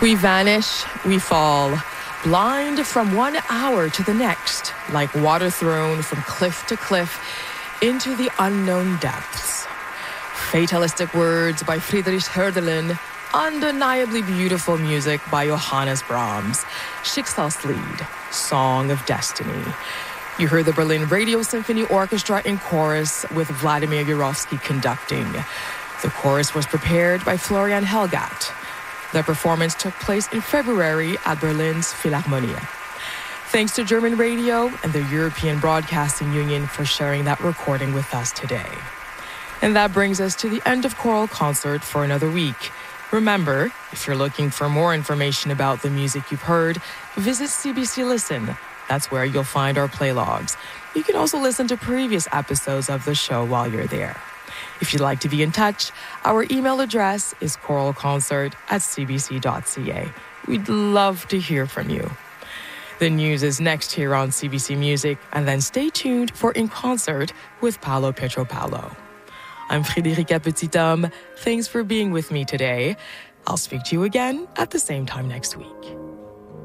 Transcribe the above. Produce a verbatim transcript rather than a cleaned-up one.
We vanish, we fall, blind from one hour to the next, like water thrown from cliff to cliff into the unknown depths. Fatalistic words by Friedrich Hölderlin, undeniably beautiful music by Johannes Brahms, Schicksalslied, Song of Destiny. You heard the Berlin Radio Symphony Orchestra in chorus with Vladimir Jurovsky conducting. The chorus was prepared by Florian Helgat. The performance took place in February at Berlin's Philharmonie. Thanks to German Radio and the European Broadcasting Union for sharing that recording with us today. And that brings us to the end of Choral Concert for another week. Remember, if you're looking for more information about the music you've heard, visit C B C Listen. That's where you'll find our playlogs. You can also listen to previous episodes of the show while you're there. If you'd like to be in touch, our email address is choralconcert at c b c dot c a. We'd love to hear from you. The news is next here on C B C Music, and then stay tuned for In Concert with Paolo Pietropalo. I'm Frédérica Petithomme. Thanks for being with me today. I'll speak to you again at the same time next week.